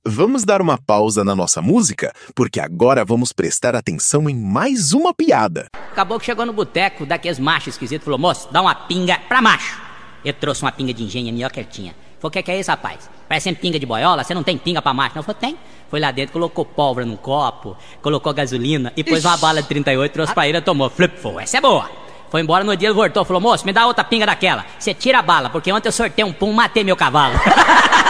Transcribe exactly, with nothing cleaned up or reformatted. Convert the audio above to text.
Vamos dar uma pausa na nossa música, porque agora vamos prestar atenção em mais uma piada. Acabou que chegou no boteco daqueles machos esquisitos, falou, moço, dá uma pinga pra macho. Eu trouxe uma pinga de engenho, a melhor que ele tinha. Falei, o que, que é isso, rapaz? Parece sempre pinga de boiola, você não tem pinga pra macho? Não, eu falei, tem. Foi lá dentro, colocou pólvora num copo, colocou gasolina e pôs Ixi. uma bala de trinta e oito, trouxe pra ele e tomou. Flip, foi, essa é boa. Foi embora, no dia ele voltou, falou, moço, me dá outra pinga daquela. Você tira a bala, porque ontem eu sortei um pum, matei meu cavalo.